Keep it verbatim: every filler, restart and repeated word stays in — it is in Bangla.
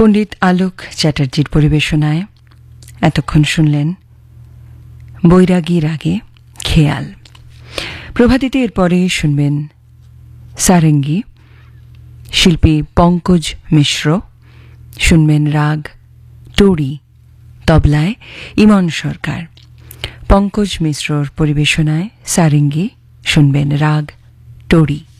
পণ্ডিত আলোক চ্যাটার্জির পরিবেশনায় এতক্ষণ শুনলেন বৈরাগী রাগে খেয়াল। প্রভাতিতে এরপরে শুনবেন সারেঙ্গি, শিল্পী পঙ্কজ মিশ্র। শুনবেন রাগ টোড়ি, তবলায় ইমন সরকার। পঙ্কজ মিশ্রর পরিবেশনায় সারেঙ্গি, শুনবেন রাগ টোড়ি।